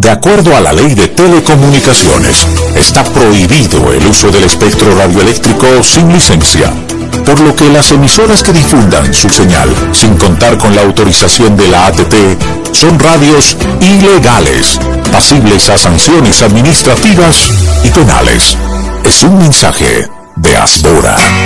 De acuerdo a la Ley de Telecomunicaciones, está prohibido el uso del espectro radioeléctrico sin licencia, por lo que las emisoras que difundan su señal sin contar con la autorización de la ATT son radios ilegales, pasibles a sanciones administrativas y penales. Es un mensaje de Asbora.